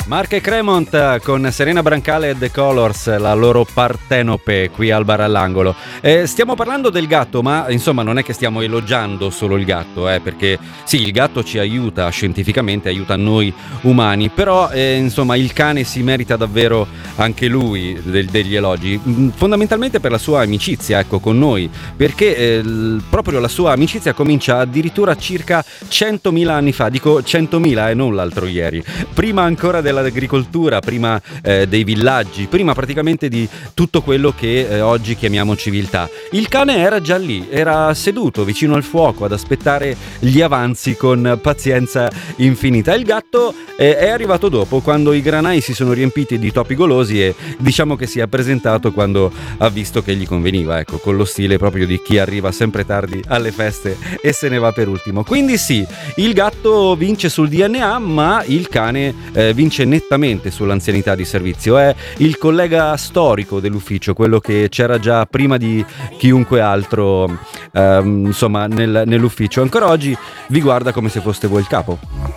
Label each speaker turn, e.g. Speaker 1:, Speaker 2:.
Speaker 1: Mark e Cremont con Serena Brancale e The Colors, la loro Partenope qui al bar all'angolo. Stiamo parlando del gatto, ma insomma non è che stiamo elogiando solo il gatto, perché sì, il gatto ci aiuta scientificamente, aiuta noi umani, però insomma il cane si merita davvero anche lui degli elogi, fondamentalmente per la sua amicizia, ecco, con noi, perché proprio la sua amicizia comincia addirittura circa 100.000 anni fa, dico 100.000 e non l'altro ieri, prima ancora dell'agricoltura, prima dei villaggi, prima praticamente di tutto quello che oggi chiamiamo civiltà. Il cane era già lì, era seduto vicino al fuoco ad aspettare gli avanzi con pazienza infinita. Il gatto è arrivato dopo, quando i granai si sono riempiti di topi golosi, e diciamo che si è presentato quando ha visto che gli conveniva, ecco, con lo stile proprio di chi arriva sempre tardi alle feste e se ne va per ultimo. Quindi sì, il gatto vince sul DNA, ma il cane vince nettamente sull'anzianità di servizio. È il collega storico dell'ufficio, quello che c'era già prima di chiunque altro, insomma, nell'ufficio. Ancora oggi vi guarda come se foste voi il capo.